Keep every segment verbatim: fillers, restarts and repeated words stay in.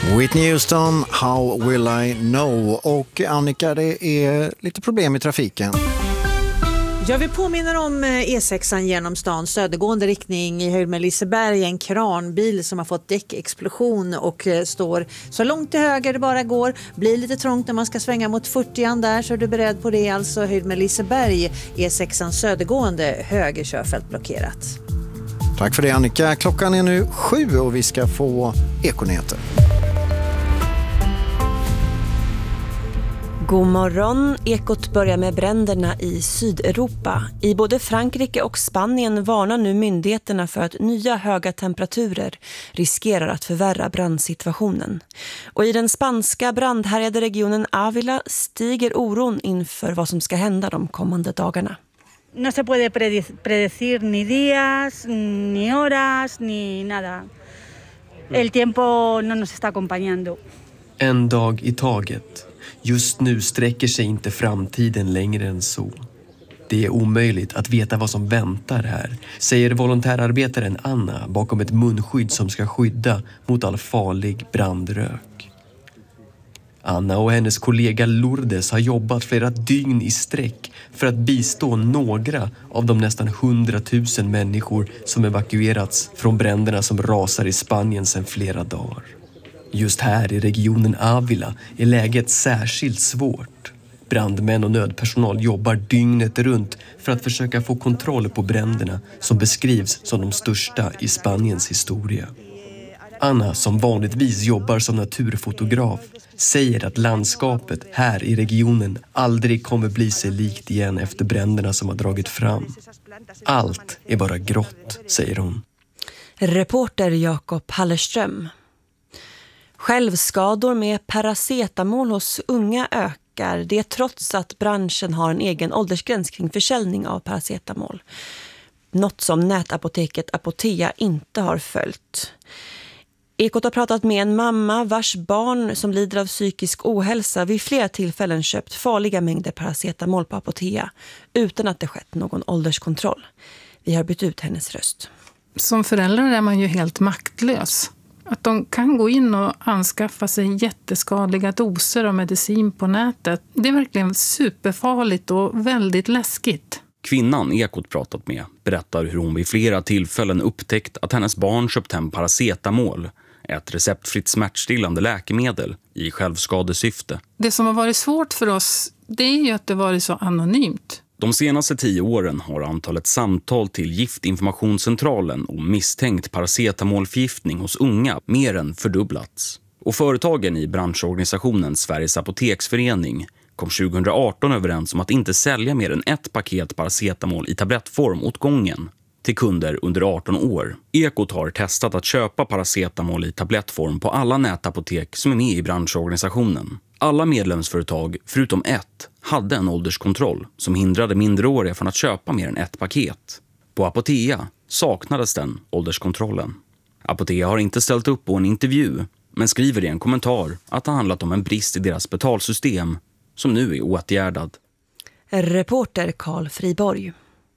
Whitney Houston, How Will I Know? Och Annika, det är lite problem i trafiken. Jag vill påminna om E sexan genom stan, södergående riktning i höjd med Liseberg. En kranbil som har fått däckexplosion och står så långt till höger det bara går. Blir lite trångt när man ska svänga mot fyrtioan där, så är du beredd på det. Alltså höjd med Liseberg, E sexan södergående, höger körfält blockerat. Tack för det, Annika. Klockan är nu sju och vi ska få Ekonyheter. God morgon. Ekot börjar med bränderna i Sydeuropa. I både Frankrike och Spanien varnar nu myndigheterna för att nya höga temperaturer riskerar att förvärra brandsituationen. Och i den spanska brandhärjade regionen Ávila stiger oron inför vad som ska hända de kommande dagarna. No se puede predecir ni días, ni horas, ni nada. El tiempo no nos está acompañando. En dag i taget. Just nu sträcker sig inte framtiden längre än så. Det är omöjligt att veta vad som väntar här, säger volontärarbetaren Anna bakom ett munskydd som ska skydda mot all farlig brandrök. Anna och hennes kollega Lourdes har jobbat flera dygn i sträck för att bistå några av de nästan hundratusen människor som evakuerats från bränderna som rasar i Spanien sedan flera dagar. Just här i regionen Ávila är läget särskilt svårt. Brandmän och nödpersonal jobbar dygnet runt för att försöka få kontroll på bränderna som beskrivs som de största i Spaniens historia. Anna, som vanligtvis jobbar som naturfotograf, säger att landskapet här i regionen aldrig kommer bli sig likt igen efter bränderna som har dragit fram. Allt är bara grått, säger hon. Reporter Jakob Hallerström. Självskador med paracetamol hos unga ökar. Det trots att branschen har en egen åldersgräns kring försäljning av paracetamol. Något som nätapoteket Apotea inte har följt. Ekot har pratat med en mamma vars barn som lider av psykisk ohälsa vid flera tillfällen köpt farliga mängder paracetamol på Apotea utan att det skett någon ålderskontroll. Vi har bytt ut hennes röst. Som förälder är man ju helt maktlös. Att de kan gå in och anskaffa sig jätteskadliga doser av medicin på nätet, det är verkligen superfarligt och väldigt läskigt. Kvinnan Ekot pratat med berättar hur hon vid flera tillfällen upptäckt att hennes barn köpt hem paracetamol, ett receptfritt smärtstillande läkemedel, i självskadesyfte. Det som har varit svårt för oss, det är ju att det varit så anonymt. De senaste tio åren har antalet samtal till Giftinformationscentralen om misstänkt paracetamolförgiftning hos unga mer än fördubblats. Och företagen i branschorganisationen Sveriges Apoteksförening kom tjugohundraarton överens om att inte sälja mer än ett paket paracetamol i tablettform åt gången till kunder under arton år. Ekot har testat att köpa paracetamol i tablettform på alla nätapotek som är med i branschorganisationen. Alla medlemsföretag, förutom ett, hade en ålderskontroll som hindrade minderåriga från att köpa mer än ett paket. På Apotea saknades den ålderskontrollen. Apotea har inte ställt upp på en intervju, men skriver i en kommentar att det handlat om en brist i deras betalsystem som nu är åtgärdad. Reporter Carl Friborg.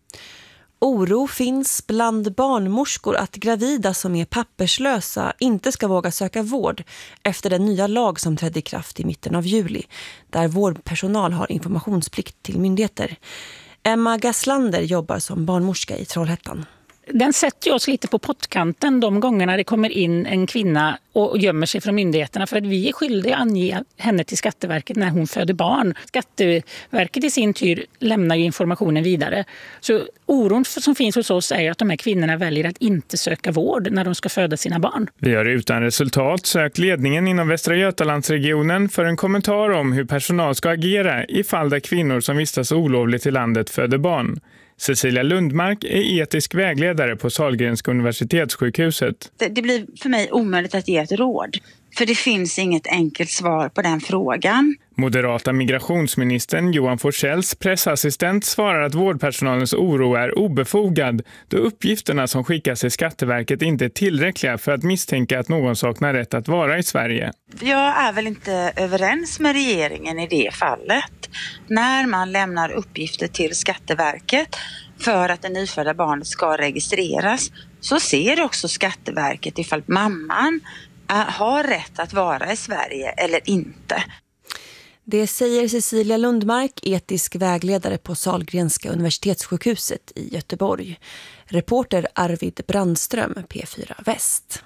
Oro finns bland barnmorskor att gravida som är papperslösa inte ska våga söka vård efter den nya lag som trädde i kraft i mitten av juli, där vårdpersonal har informationsplikt till myndigheter. Emma Gaslander jobbar som barnmorska i Trollhättan. Den sätter oss lite på pottkanten de gångerna det kommer in en kvinna och gömmer sig från myndigheterna, för att vi är skyldiga att ange henne till Skatteverket när hon föder barn. Skatteverket i sin tur lämnar ju informationen vidare. Så oron som finns hos oss är att de här kvinnorna väljer att inte söka vård när de ska föda sina barn. Vi har utan resultat sökt ledningen inom Västra Götalandsregionen för en kommentar om hur personal ska agera i fall där kvinnor som vistas olovligt i landet föder barn. Cecilia Lundmark är etisk vägledare på Sahlgrenska universitetssjukhuset. Det, det blir för mig omöjligt att ge ett råd. För det finns inget enkelt svar på den frågan. Moderata migrationsministern Johan Forssells pressassistent svarar att vårdpersonalens oro är obefogad då uppgifterna som skickas till Skatteverket inte är tillräckliga för att misstänka att någon saknar rätt att vara i Sverige. Jag är väl inte överens med regeringen i det fallet. När man lämnar uppgifter till Skatteverket för att det nyfödda barnet ska registreras, så ser också Skatteverket ifall mamman har rätt att vara i Sverige eller inte. Det säger Cecilia Lundmark, etisk vägledare på Sahlgrenska universitetssjukhuset i Göteborg. Reporter Arvid Brandström, P fyra Väst.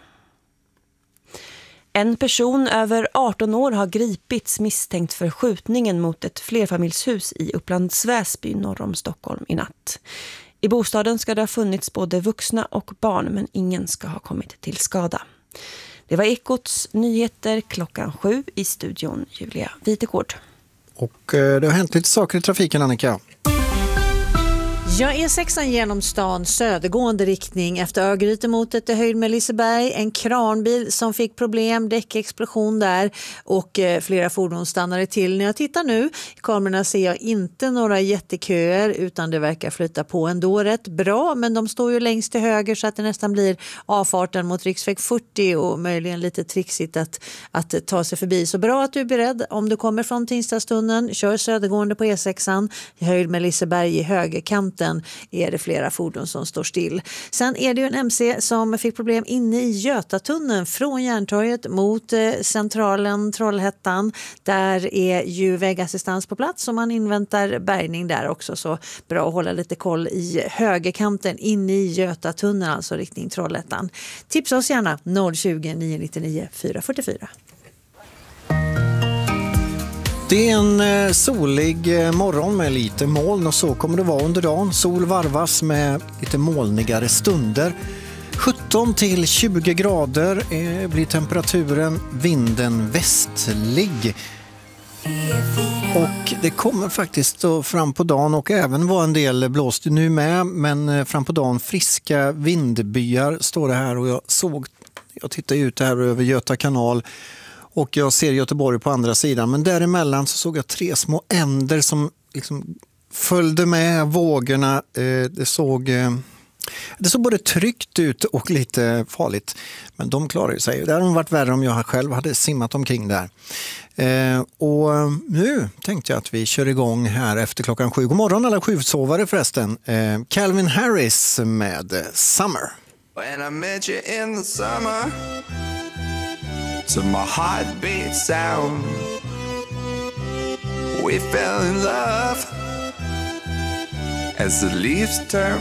En person över arton år har gripits misstänkt för skjutningen mot ett flerfamiljshus i Upplands Väsby norr om Stockholm i natt. I bostaden ska det ha funnits både vuxna och barn, men ingen ska ha kommit till skada. Det var Ekots nyheter klockan sju, i studion Julia Videgård. Och eh, det har hänt lite saker i trafiken, Annika. Ja, E sexan genom stan, södergående riktning efter Örgrytemotet i höjd med Liseberg. En kranbil som fick problem, däckexplosion där och eh, flera fordon stannade till. När jag tittar nu i kamerorna ser jag inte några jätteköer, utan det verkar flytta på ändå rätt bra. Men de står ju längst till höger så att det nästan blir avfarten mot riksväg fyrtio och möjligen lite trixigt att, att ta sig förbi. Så bra att du är beredd om du kommer från Tingstadstunneln. Kör södergående på E sexan i höjd med Liseberg i högerkanten. Är det flera fordon som står still. Sen är det ju en M C som fick problem inne i Götatunneln från Järntorget mot eh, centralen Trollhättan. Där är ju vägassistans på plats och man inväntar bärgning där också, så bra att hålla lite koll i högerkanten inne i Götatunneln, alltså riktning Trollhättan. Tipsa oss gärna noll tjugo, nio nio fyra fyra fyra. Det är en solig morgon med lite moln och så kommer det vara under dagen. Sol varvas med lite molnigare stunder. sjutton till tjugo grader blir temperaturen, vinden västlig. Och det kommer faktiskt fram på dagen och även var en del blåst nu med, men fram på dagen friska vindbyar står det här och jag såg, jag tittar ut här över Göta kanal. Och jag ser Göteborg på andra sidan. Men däremellan så såg jag tre små änder som liksom följde med vågorna. Det såg, det såg både tryggt ut och lite farligt. Men de klarar sig. Det hade varit värre om jag själv hade simmat omkring där. Och nu tänkte jag att vi kör igång här efter klockan sju. God morgon alla sjusovare förresten. Calvin Harris med Summer. When I met you in the summer, to my heartbeat sound, we fell in love as the leaves turn